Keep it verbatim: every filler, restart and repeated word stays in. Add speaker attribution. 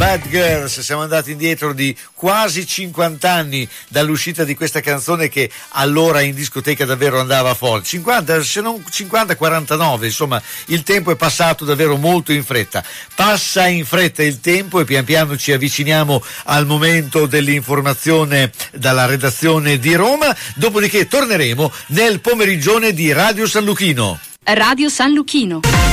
Speaker 1: Bad Girls, siamo andati indietro di quasi cinquanta anni dall'uscita di questa canzone che allora in discoteca davvero andava forte, cinquanta, se non cinquanta, quarantanove, insomma il tempo è passato davvero molto in fretta, passa in fretta il tempo e pian piano ci avviciniamo al momento dell'informazione dalla redazione di Roma, dopodiché torneremo nel pomeriggio di Radio San Luchino.
Speaker 2: Radio San Luchino.